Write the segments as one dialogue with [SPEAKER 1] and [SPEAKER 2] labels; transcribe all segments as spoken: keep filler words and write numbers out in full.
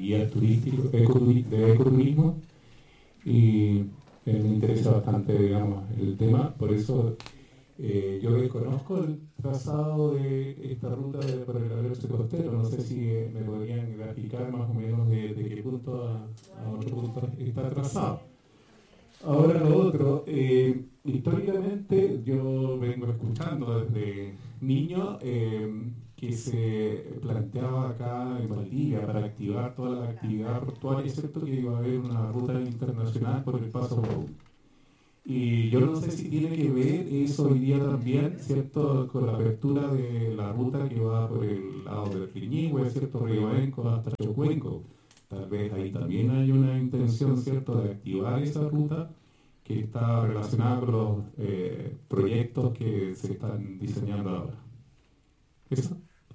[SPEAKER 1] guías turísticos, ecoturi- de ecoturismo, y eh, me interesa bastante, digamos, el tema. Por eso eh, yo desconozco el trazado de esta ruta de, por el Alerce Costero. No sé si eh, me podrían graficar más o menos de, de qué punto a, a otro punto está trazado. Ahora lo otro, eh, históricamente yo vengo escuchando desde niño eh, que se planteaba acá en Valdivia para activar toda la actividad portuaria, ¿cierto? Que iba a haber una ruta internacional por el Paso Bow. Y yo no sé si tiene que ver eso hoy día también, ¿cierto? Con la apertura de la ruta que va por el lado del Riñihue, ¿cierto? Ribaenco hasta Chocuenco. Tal vez ahí también hay una intención, ¿cierto?, de activar esa ruta que está relacionada con los eh, proyectos que se están diseñando ahora. ¿Eso?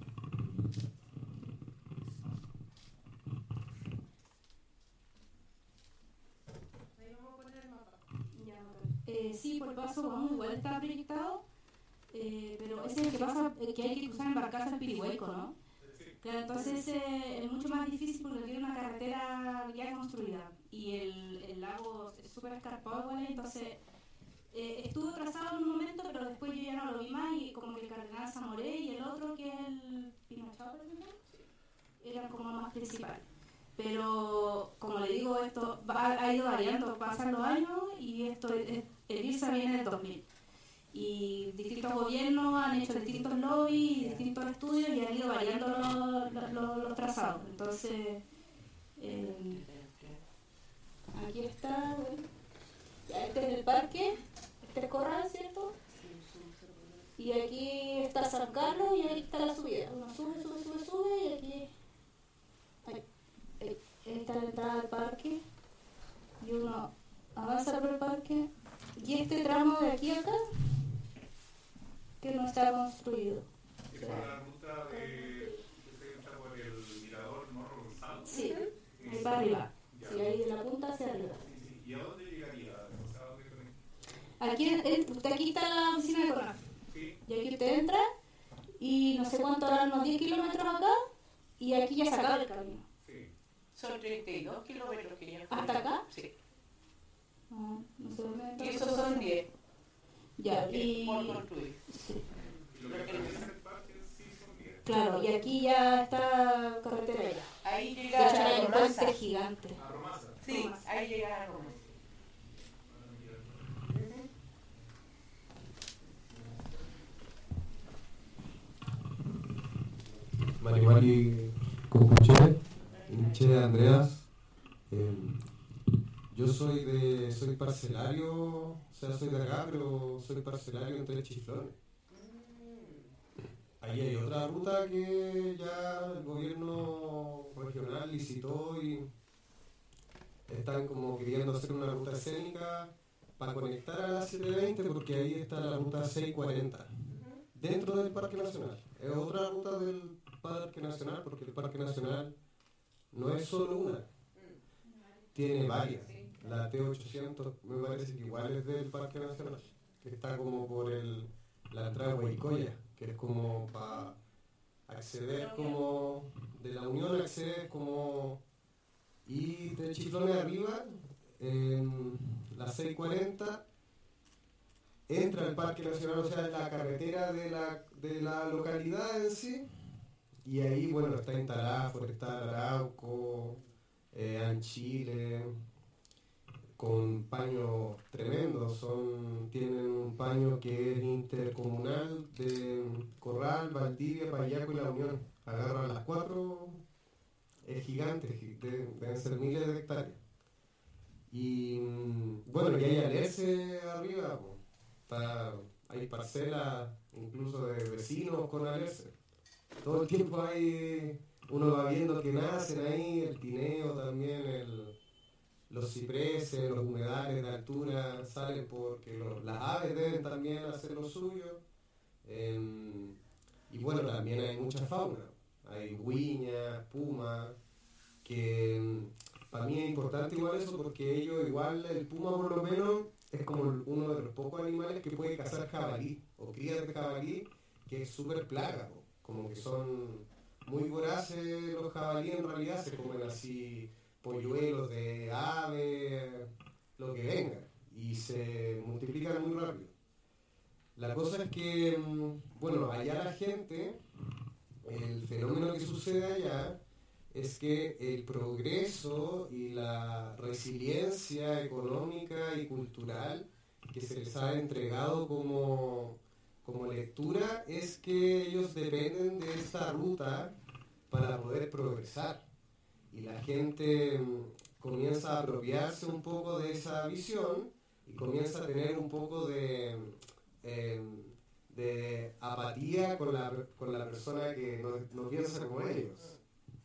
[SPEAKER 2] Eh, sí, por el paso Guamú igual está proyectado, eh, pero ese es el que pasa, eh, que hay que cruzar en barcaza en Pirihueco, ¿no? Claro, entonces eh, es mucho más difícil porque tiene una carretera ya construida y el, el lago es súper escarpado igual, entonces eh, estuvo trazado en un momento, pero después yo ya no lo vi más y como que el Cardenal Zamoré y el otro que es el Pinochao, por ejemplo, eran como más principales. Pero como le digo, esto va, ha ido variando, pasan los años y esto es, el IRSA viene en el dos mil. Y distintos gobiernos han hecho distintos lobbies y distintos estudios y han ido variando los, los, los, los trazados. Entonces, eh, aquí está, bueno, ya este es el parque, este es el corral, ¿cierto? Y aquí está San Carlos y ahí está la subida. Uno sube, sube, sube, sube y aquí... Ahí. Esta es la entrada al parque y uno avanza por el parque y este tramo de aquí a acá que no está construido.
[SPEAKER 1] ¿Es por la ruta de que se entra por el mirador Morro Gonzalo?
[SPEAKER 2] Sí, ahí para arriba. Sí, ahí de la punta hacia arriba.
[SPEAKER 1] Sí, sí. ¿Y a dónde llegaría? O sea, ¿a dónde conecta?
[SPEAKER 2] Aquí, en, aquí está la oficina de CONAF.
[SPEAKER 1] Sí.
[SPEAKER 2] Y aquí usted entra y no sé cuánto harán, unos diez kilómetros acá y aquí ya se acaba el camino.
[SPEAKER 3] Son treinta y dos kilómetros que ya fue.
[SPEAKER 2] ¿Hasta acá?
[SPEAKER 3] Sí.
[SPEAKER 2] Ah, no sé dónde.
[SPEAKER 3] Y esos son diez.
[SPEAKER 2] Ya, y...
[SPEAKER 3] por construir.
[SPEAKER 2] Sí.
[SPEAKER 1] Lo que atraviesa el parque sí son diez.
[SPEAKER 2] Claro, y aquí ya está carretera ya.
[SPEAKER 3] Ahí
[SPEAKER 2] De
[SPEAKER 3] llega
[SPEAKER 2] hecho, hay
[SPEAKER 3] a
[SPEAKER 2] un puente
[SPEAKER 3] Romaza.
[SPEAKER 2] gigante.
[SPEAKER 1] ¿A Romasa?
[SPEAKER 3] Sí, ahí llega a Romaza.
[SPEAKER 4] Marimari Compuche, Inche Andreas. Eh, yo soy de soy parcelario, o sea, soy de acá, pero soy parcelario en Tres Chiflones. Ahí hay otra ruta que ya el gobierno regional licitó y están como queriendo hacer una ruta escénica para conectar a la setecientos veinte porque ahí está la ruta seiscientos cuarenta dentro del Parque Nacional. Es otra ruta del Parque Nacional porque el Parque Nacional no es solo una, tiene varias. La T ochocientos me parece que igual es del Parque Nacional, que está como por el, la entrada de Huaycoya, que es como para acceder como de la Unión, acceder como y de Chiflones arriba en la seiscientos cuarenta entra al Parque Nacional, o sea, en la carretera de la, de la localidad en sí, y ahí, bueno, está instalada Forestal Arauco, eh, Anchile, con paños tremendos, son, tienen un paño que es intercomunal de Corral, Valdivia, Payaco y La Unión, agarran las cuatro, es gigante, de, deben ser miles de hectáreas. Y bueno, y hay Alerce arriba, po. Está, hay parcelas incluso de vecinos con Alerce. Todo el tiempo hay, uno va viendo que nacen ahí, el tineo también, el, los cipreses, los humedales de altura salen porque los, las aves deben también hacer lo suyo. Eh, y bueno, también hay mucha fauna, hay huiñas, pumas, que para mí es importante igual eso porque ellos igual, el puma por lo menos es como uno de los pocos animales que puede cazar jabalí o crías de jabalí, que es súper plaga, como que son muy voraces los jabalíes, en realidad se comen así polluelos de ave, lo que venga, y se multiplican muy rápido. La cosa es que, bueno, allá la gente, el fenómeno que sucede allá es que el progreso y la resiliencia económica y cultural que se les ha entregado como, como lectura es que ellos dependen de esta ruta para poder progresar. Y la gente comienza a apropiarse un poco de esa visión y comienza a tener un poco de, eh, de apatía con la, con la persona que no, no piensa como ellos.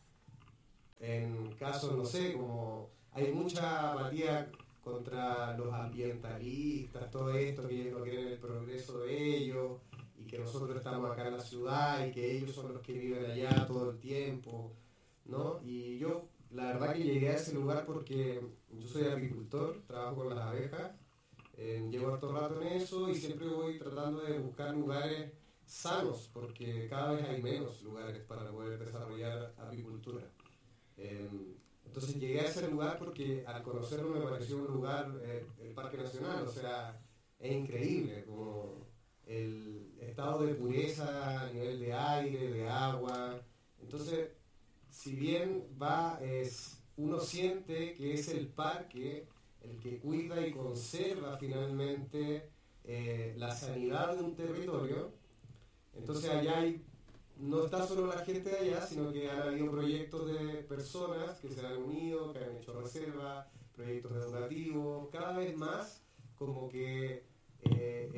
[SPEAKER 4] En casos, no sé, como hay mucha apatía contra los ambientalistas, todo esto, que ellos no quieren el progreso de ellos, y que nosotros estamos acá en la ciudad, y que ellos son los que viven allá todo el tiempo, ¿no? Y yo, la verdad que llegué a ese lugar porque yo soy apicultor, trabajo con las abejas, eh, llevo harto rato en eso, y siempre voy tratando de buscar lugares sanos, porque cada vez hay menos lugares para poder desarrollar apicultura. Eh, entonces llegué a ese lugar porque al conocerlo me pareció un lugar, eh, el Parque Nacional, o sea, es increíble, como el estado de pureza a nivel de aire, de agua. Entonces, si bien va, es, uno siente que es el parque el que cuida y conserva finalmente eh, la sanidad de un territorio, entonces allá hay, no está solo la gente de allá, sino que han habido proyectos de personas que se han unido, que han hecho reservas, proyectos educativos, cada vez más como que eh,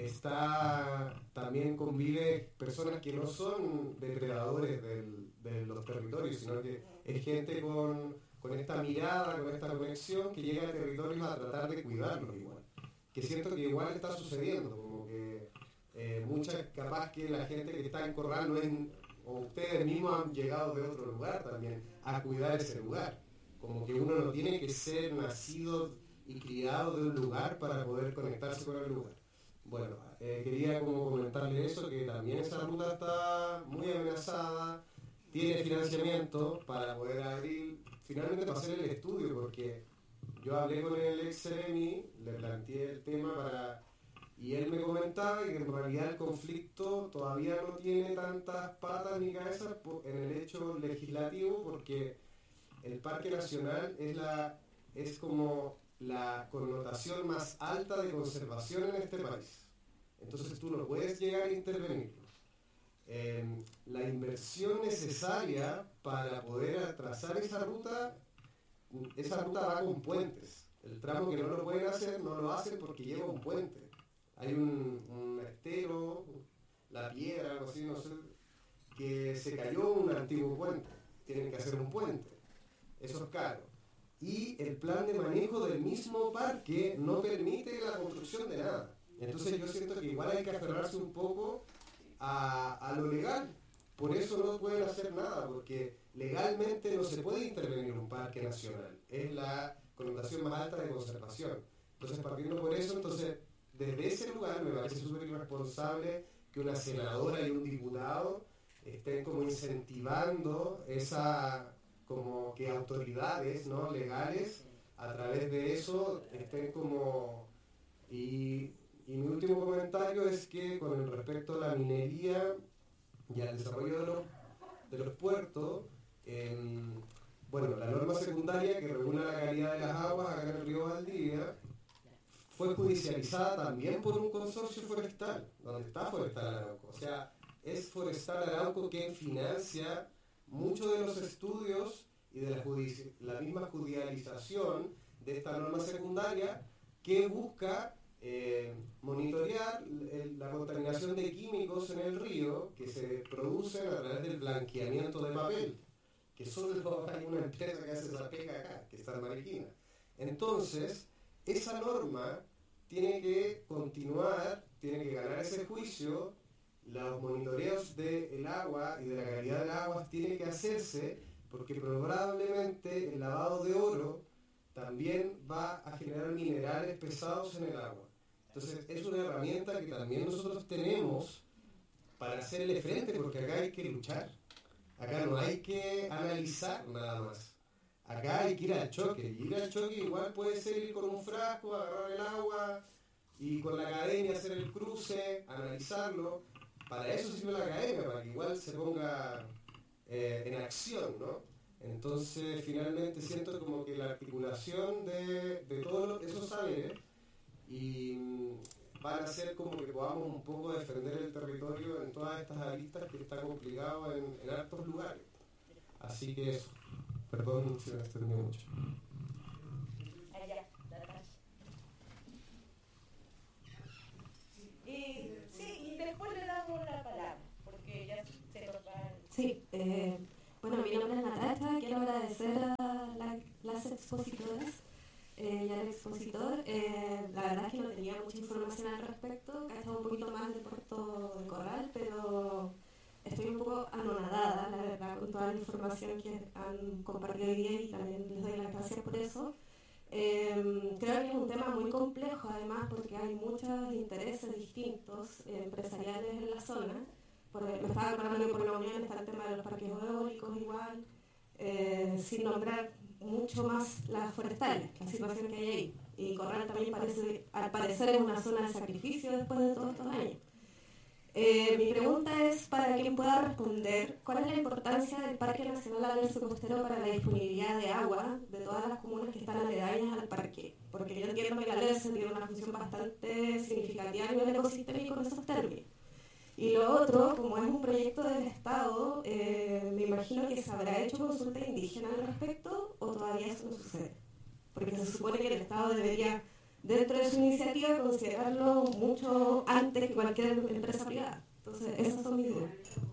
[SPEAKER 4] está, también convive personas que no son depredadores del, de los territorios, sino que es gente con, con esta mirada, con esta conexión, que llega a territorios a tratar de cuidarlos igual. Que siento que igual está sucediendo, como que eh, muchas, capaz que la gente que está en Corral no es, o ustedes mismos han llegado de otro lugar también a cuidar ese lugar. Como que uno no tiene que ser nacido y criado de un lugar para poder conectarse con el lugar. Bueno, eh, quería como comentarle eso, que también esa ruta está muy amenazada, tiene financiamiento para poder abrir, finalmente para hacer el estudio, porque yo hablé con el ex Ceremi, le planteé el tema para... Y él me comentaba que en realidad el conflicto todavía no tiene tantas patas ni cabezas en el hecho legislativo, porque el Parque Nacional es, la, es como la connotación más alta de conservación en este país. Entonces tú no puedes llegar a intervenir. Eh, la inversión necesaria para poder trazar esa ruta, esa ruta va con puentes. El tramo que no lo pueden hacer, no lo hacen porque lleva un puente. Hay un, un estero, la piedra, algo así, no sé, que se cayó un antiguo puente. Tienen que hacer un puente. Eso es caro. Y el plan de manejo del mismo parque no permite la construcción de nada. Entonces yo siento que igual hay que aferrarse un poco a, a lo legal. Por eso no pueden hacer nada, porque legalmente no se puede intervenir un parque nacional. Es la connotación más alta de conservación. Entonces, partiendo por eso, entonces... Desde ese lugar me parece súper irresponsable que una senadora y un diputado estén como incentivando esa, como que autoridades, ¿no?, legales, a través de eso estén como... Y, y mi último comentario es que con respecto a la minería y al desarrollo de los, de los puertos, eh, bueno, la norma secundaria que regula la calidad de las aguas acá en el río Valdivia fue judicializada también por un consorcio forestal, donde está Forestal Arauco. O sea, es Forestal Arauco quien financia muchos de los estudios y de la, judici- la misma judicialización de esta norma secundaria que busca eh, monitorear el, la contaminación de químicos en el río que se producen a través del blanqueamiento de papel, que solo hay una empresa que hace esa pega acá, que está en Mariquina. Entonces, esa norma tiene que continuar, tiene que ganar ese juicio, los monitoreos del agua y de la calidad del agua tienen que hacerse, porque probablemente el lavado de oro también va a generar minerales pesados en el agua. Entonces es una herramienta que también nosotros tenemos para hacerle frente, porque acá hay que luchar. Acá no hay que analizar nada más. Acá hay que ir al choque. Y ir al choque igual puede ser ir con un frasco, agarrar el agua y con la academia hacer el cruce, analizarlo. Para eso sirve la academia, para que igual se ponga eh, en acción, ¿no? Entonces, finalmente siento como que la articulación de, de todos esos saberes y van a hacer como que podamos un poco defender el territorio en todas estas aristas que está complicado en, en hartos lugares. Así que eso. Perdón si me extendí mucho.
[SPEAKER 3] Allá, y, sí, y después le damos la palabra, porque ya se nos va.
[SPEAKER 2] Sí, eh, bueno, mi nombre es Natacha, quiero agradecer a la, las expositoras eh, y al expositor. Eh, la verdad es que no tenía mucha información al respecto, cachaba un poquito más del puerto de Corral, pero estoy un poco anonadada, la verdad, con toda la información que han compartido hoy día y también les doy las gracias por eso. Eh, creo que es un tema muy complejo, además, porque hay muchos intereses distintos eh, empresariales en la zona. Por, me estaba acordando que por la Unión está el tema de los parques eólicos igual, eh, sin nombrar mucho más las forestales, la situación que hay ahí. Y Corral también parece, al parecer es una zona de sacrificio después de todos estos años. Eh, mi pregunta es para quien pueda responder, ¿cuál es la importancia del Parque Nacional Alberce Costero para la disponibilidad de agua de todas las comunas que están aledañas al parque? Porque yo entiendo que el Alberce tiene una función bastante significativa a nivel ecosistémico en esos términos. Y lo otro, como es un proyecto del Estado, eh, me imagino que se habrá hecho consulta indígena al respecto o todavía eso no sucede. Porque se supone que el Estado debería, dentro de su iniciativa, considerarlo mucho antes que cualquier empresa privada. Entonces, esas son mis dudas.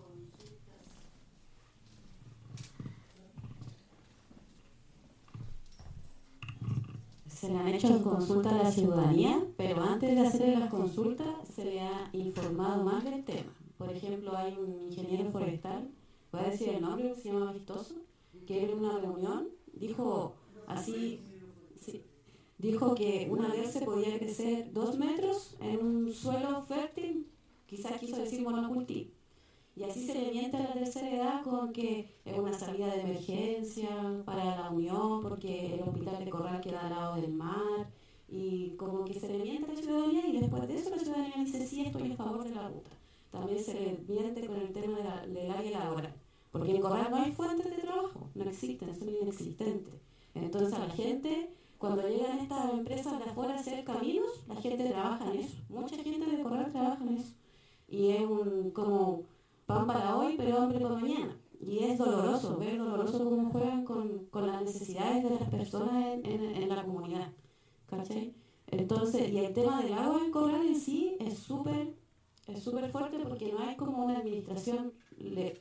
[SPEAKER 5] Se le han hecho consultas a la ciudadanía, pero antes de hacerle las consultas se le ha informado más del tema. Por ejemplo, hay un ingeniero forestal, voy a decir el nombre, se llama Vistoso, que en una reunión dijo así, sí, dijo que una vez se podía crecer dos metros en un suelo fértil, quizás quiso decir monocultivo. Y así se le miente a la tercera edad con que es una salida de emergencia para la Unión, porque el hospital de Corral queda al lado del mar, y como que se le miente a la ciudadanía y después de eso la ciudadanía dice sí, estoy a favor de la ruta. También se le miente con el tema de la, del área laboral, porque en Corral no hay fuentes de trabajo, no existen, son inexistentes. Entonces a la gente, cuando llegan estas empresas de afuera a hacer caminos, la gente trabaja en eso, mucha gente de Corral trabaja en eso. Y es un como pan para hoy, pero hambre para mañana. Y es doloroso, ver doloroso cómo juegan con, con las necesidades de las personas en, en, en la comunidad. ¿Cachai? Entonces, y el tema del agua en Corral en sí es súper es súper fuerte porque no hay como una administración le,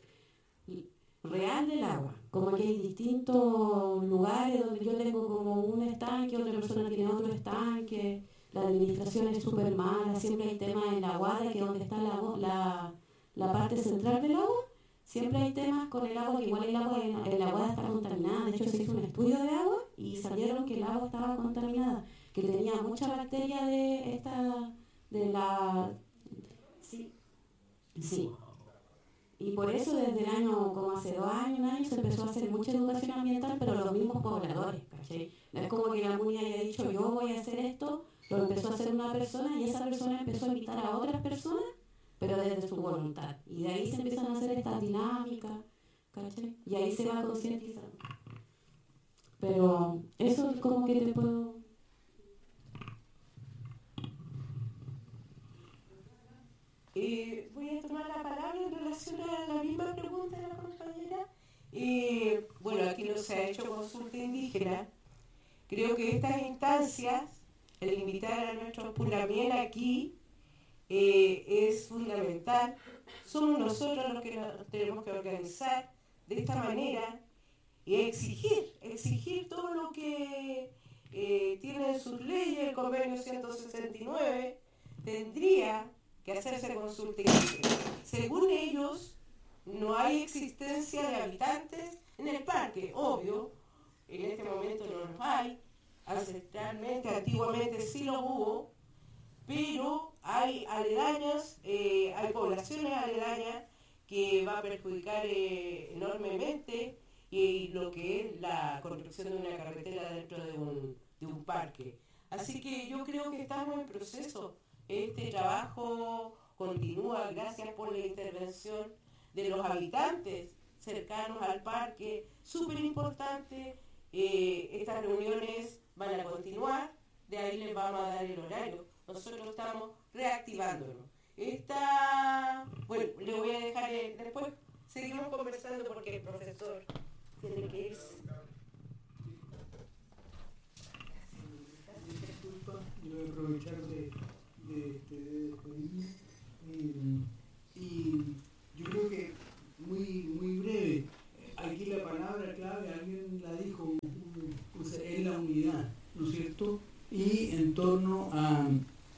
[SPEAKER 5] real del agua. Como que hay distintos lugares donde yo tengo como un estanque, otra persona tiene otro estanque, la administración es súper mala, siempre hay temas en la guada, que es donde está la, la la parte central del agua, siempre hay temas con el agua, que igual el agua en, en la agua está contaminada. De hecho, se hizo un estudio de agua y salieron que el agua estaba contaminada, que tenía mucha bacteria de esta, de la... Sí, sí. Y por eso desde el año, como hace dos años, un año, se empezó a hacer mucha educación ambiental, pero los mismos pobladores, ¿cachai? No es como que la comunidad haya dicho, yo voy a hacer esto, lo empezó a hacer una persona y esa persona empezó a invitar a otras personas, pero desde su voluntad. Y de ahí se empiezan a hacer estas dinámicas, ¿cachai? Y ahí se va concientizando. Pero eso es como que te puedo...
[SPEAKER 3] Eh, voy a tomar la palabra en relación a la misma pregunta de la compañera. Eh, bueno, aquí no se ha hecho consulta indígena. Creo que estas instancias, el invitar a nuestros Punamiel aquí, Eh, es fundamental. Somos nosotros los que nos tenemos que organizar de esta manera y exigir, exigir todo lo que eh, tiene en sus leyes. El convenio ciento sesenta y nueve tendría que hacerse consulta indígena. Según ellos, no hay existencia de habitantes en el parque, obvio, en este momento no los hay, ancestralmente, antiguamente sí lo hubo, pero hay aledañas, eh, hay poblaciones aledañas que va a perjudicar eh, enormemente y lo que es la construcción de una carretera dentro de un, de un parque. Así que yo creo que estamos en proceso. Este trabajo continúa gracias por la intervención de los habitantes cercanos al parque, súper importante. Eh, estas reuniones van a continuar, de ahí les vamos a dar el horario. Nosotros estamos reactivándonos. Esta, bueno, le voy a dejar, el, después seguimos conversando porque el profesor tiene que irse.
[SPEAKER 6] Disculpa, yo voy a aprovechar de, de, de despedirme y, y yo creo que muy, muy breve, aquí la palabra clave, alguien la dijo, es la unidad, ¿no es cierto? Y en torno a,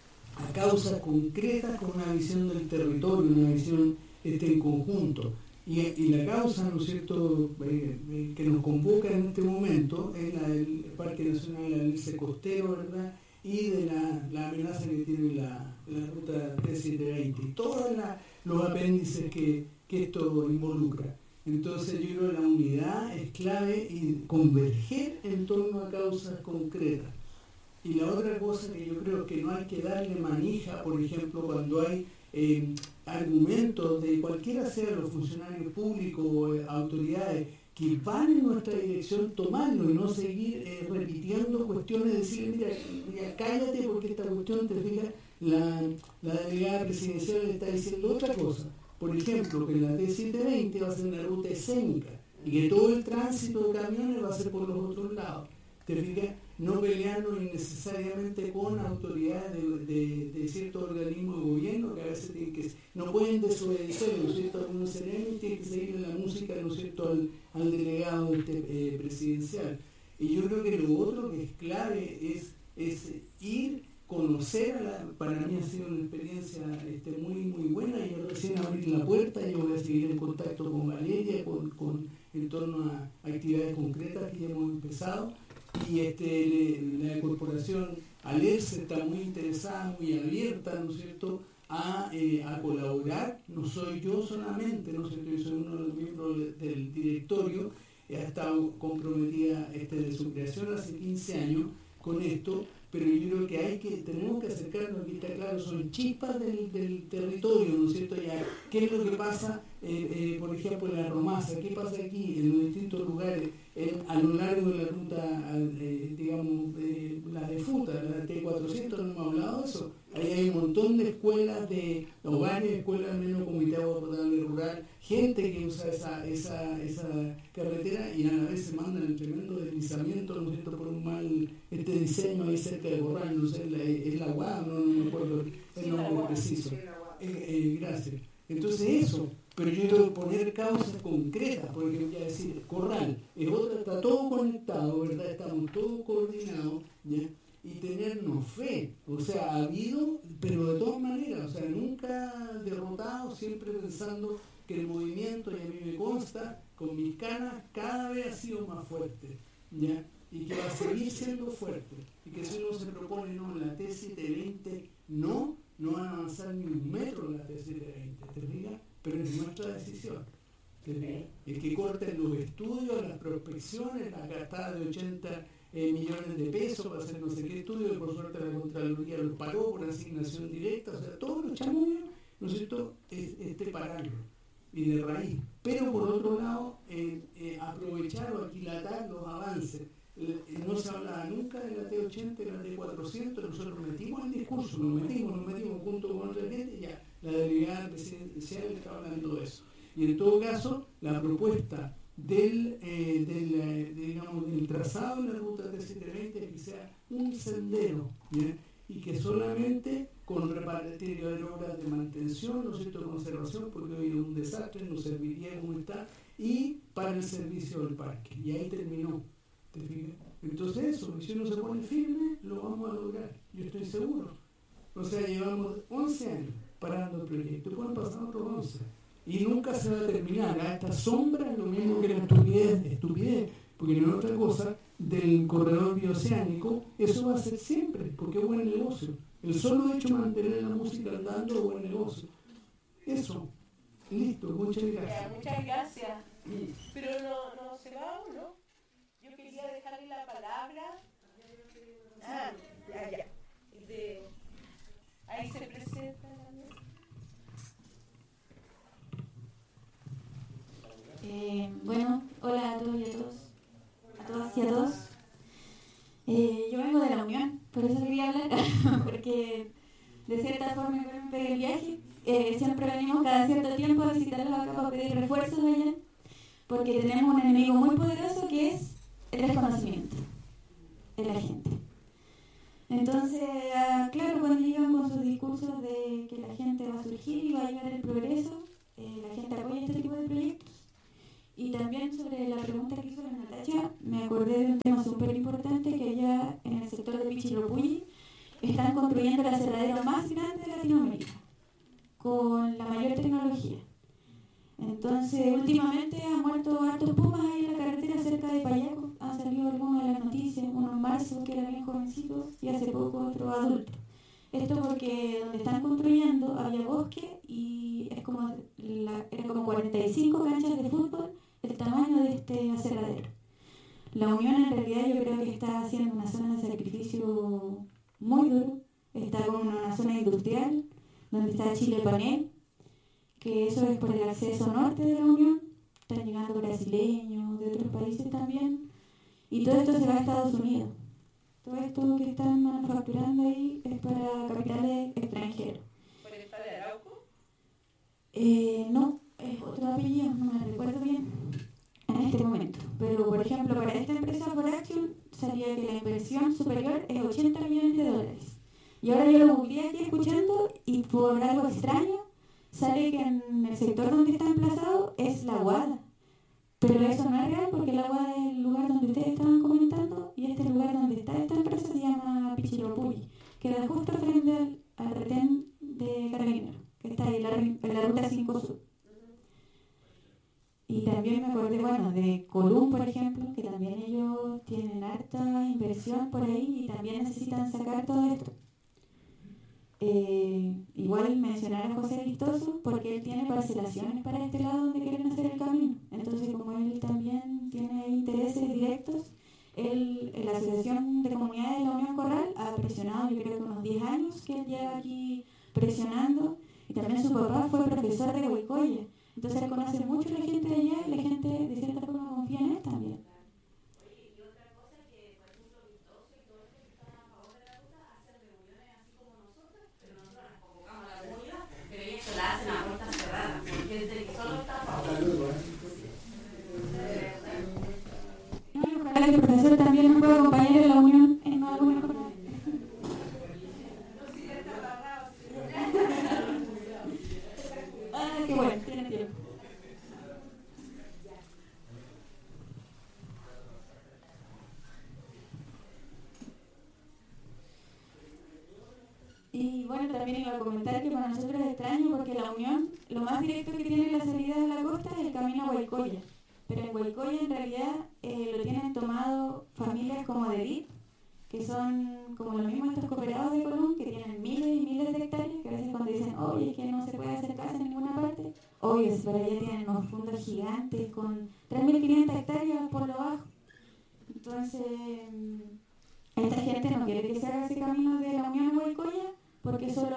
[SPEAKER 6] a causas concretas con una visión del territorio, una visión este, en conjunto. Y, y la causa, ¿no es cierto?, eh, eh, que nos convoca en este momento es la del Parque Nacional Alirse Costero, ¿verdad?, y de la, la amenaza que tiene la, la ruta T setecientos veinte y todos la, los apéndices que, que esto involucra. Entonces yo creo que la unidad es clave y converger en torno a causas concretas. Y la otra cosa que yo creo que no hay que darle manija, por ejemplo, cuando hay eh, argumentos de cualquiera sea los funcionarios públicos o eh, autoridades que van en nuestra dirección, tomarlo y no seguir eh, repitiendo cuestiones, decir, mira, mira, cállate porque esta cuestión, te fijas, la, la delegada presidencial está diciendo otra cosa. Por ejemplo, que la T setecientos veinte va a ser una ruta escénica y que todo el tránsito de camiones va a ser por los otros lados. ¿Te fijas? No peleando innecesariamente con autoridades de, de, de ciertos organismos de gobierno que a veces tienen que, no pueden desobedecer, ¿no es cierto?, algunos serenos, tienen que seguirle la música, ¿no es cierto?, al, al delegado este, eh, presidencial. Y yo creo que lo otro que es clave es, es ir, conocer, a la, para mí ha sido una experiencia este, muy muy buena, y yo recién abrí la puerta, yo voy a seguir en contacto con Valeria, con, con, en torno a actividades concretas que ya hemos empezado. Y este, la corporación Alirse está muy interesada, muy abierta, ¿no es cierto?, a, eh, a colaborar. No soy yo solamente, ¿no es cierto?, yo soy uno de los miembros del directorio, ha estado comprometida este, de su creación hace quince años con esto, pero yo creo que hay que, tenemos que acercarnos, aquí está claro, son chispas del, del territorio, ¿no es cierto? Ya, ¿qué es lo que pasa, eh, eh, por ejemplo, en la Romasa? ¿Qué pasa aquí en los distintos lugares, en, a lo largo de la ruta, eh, digamos, eh, la de Futa, la T cuatrocientos, no hemos hablado de eso? Ahí hay un montón de escuelas, de, o varias escuelas, menos Comité de Agua Potable Rural, gente que usa esa, esa, esa carretera y a la vez se mandan el tremendo deslizamiento, ¿no es cierto?, por un mal este diseño ahí cerca de Borrán, no sé, la, es la Guada, no, no me acuerdo el nombre preciso. Eh, eh, gracias. Entonces eso, pero yo quiero poner causas concretas, porque voy a decir, Corral, es otra, está todo conectado, ¿verdad? Estamos todos coordinados, ¿ya? Y tenernos fe, o sea, ha habido, pero de todas maneras, o sea, nunca derrotado, siempre pensando que el movimiento, y a mí me consta, con mis canas, cada vez ha sido más fuerte, ¿ya? Y que va a seguir siendo fuerte, y que si uno se propone, no, la T setecientos veinte, no, no van a avanzar ni un metro en la T setecientos veinte, ¿te fijas? Pero es nuestra decisión, ¿te fijas? El que corten los estudios, las prospecciones, la gastada de ochenta Eh, millones de pesos para hacer no sé qué estudio, por suerte la Contraloría los paró por asignación directa, o sea, todos los chamullos, ¿no es cierto?, es, este pararlo, y de raíz. Pero por otro lado, eh, eh, aprovechar o aquilatar los avances. Eh, no se hablaba nunca de la T ochenta y la T cuatrocientos, nosotros metimos el discurso, nos metimos, nos metimos junto con otra gente, y ya, la delegada presidencial está hablando de eso. Y en todo caso, la propuesta del, eh, del, eh, digamos, del trazado de la ruta T setecientos veinte, que sea un sendero, ¿ya? Y que solamente con reparatorio de obras de mantención, ¿no es cierto?, conservación, porque hoy es un desastre, no serviría como está, y para el servicio del parque. Y ahí terminó, ¿te fijas? Entonces eso, si uno se pone firme, lo vamos a lograr, yo estoy seguro. O sea, llevamos once años parando el proyecto, pueden pasar otros once. Y nunca se va a terminar. A esta sombra es lo mismo que la estupidez, estupidez, porque no es otra cosa, del corredor bioceánico, eso va a ser siempre, porque es buen negocio. El solo hecho de mantener la música andando es buen negocio. Eso. Listo, muchas
[SPEAKER 3] Ya,
[SPEAKER 6] gracias.
[SPEAKER 3] muchas gracias.
[SPEAKER 6] Sí.
[SPEAKER 3] Pero no, no se va, ¿o no? Yo quería dejarle la palabra. Ah, ya, ya. El de... Ahí se presenta también.
[SPEAKER 2] Eh, bueno, hola a todos y a todos, a todas y a todos. Eh, yo vengo de la Unión, por eso quería hablar, porque de cierta forma igual me pegué el viaje. Eh, siempre venimos cada cierto tiempo a visitarlos acá para pedir refuerzos allá, porque tenemos un enemigo muy poderoso que es el desconocimiento de la gente. Entonces, ah, claro, cuando llegan con sus discursos de que la gente va a surgir y va a llegar el progreso, eh, la gente apoya este tipo de proyectos. Y también sobre la pregunta que hizo la Natacha, me acordé de un tema súper importante que allá en el sector de Pichilopulli están construyendo el aserradero más grande de Latinoamérica, con la mayor tecnología. Entonces, últimamente han muerto hartos pumas ahí en la carretera cerca de Payaco. Han salido algunos de las noticias, uno en marzo que era bien jovencito y hace poco otro adulto. Esto porque donde están construyendo había bosque y es como la, era como cuarenta y cinco canchas de fútbol el tamaño de este aserradero. La Unión en realidad yo creo que está haciendo una zona de sacrificio muy duro. Está como en una zona industrial donde está Chile Panel, que eso es por el acceso norte de la Unión. Están llegando brasileños, de otros países también. Y todo esto se va a Estados Unidos. Todo esto que están manufacturando ahí es para capitales extranjeros.
[SPEAKER 3] ¿Por el padre Arauco?
[SPEAKER 2] Eh, no, es otro apellido, no me recuerdo bien en este momento. Pero, por ejemplo, para esta empresa Foraction salía que la inversión superior es ochenta millones de dólares. Y ahora yo lo googleé aquí escuchando y por algo extraño sale que en el sector donde está emplazado es La Guada. Pero eso no es real porque La Guada es el lugar donde ustedes estaban comentando y este lugar donde está esta empresa se llama Pichilopulli. Queda justo frente al, al retén de Carabineros, que está ahí en la, en la ruta cinco Sur. Y también me acordé, bueno, de Colum, por ejemplo, que también ellos tienen harta inversión por ahí y también necesitan sacar todo esto. Eh, igual mencionar a José Vistoso porque él tiene parcelaciones para este lado donde quieren hacer el camino. Entonces, como él también tiene intereses directos, él, en la Asociación de Comunidades de la Unión Corral ha presionado, yo creo que unos diez años que él lleva aquí presionando, y también su papá fue profesor de Huaycoya. Entonces él conoce mucho a la gente de allá y la gente de cierta forma confía en él también.
[SPEAKER 5] La hacen a puertas cerradas, porque es de que solo está a favor.
[SPEAKER 2] No, ojalá que el profesor también nos pueda acompañar en la unión en alguna jornada. Ah, qué bueno, tiene tiempo. Y bueno, también iba a comentar que para nosotros es extraño porque la Unión, lo más directo que tiene la salida de la costa es el camino a Huaycoya. Pero en Huaycoya en realidad eh, lo tienen tomado familias como de Edith, que son como los mismos estos cooperados de Colón, que tienen miles y miles de hectáreas, que a veces cuando dicen, oye, es que no se puede hacer casa en ninguna parte, obvio, si por allá tienen unos fundos gigantes con tres mil quinientas hectáreas por lo bajo. Entonces, esta gente no quiere que se haga ese camino de la Unión a Huaycoya, porque solo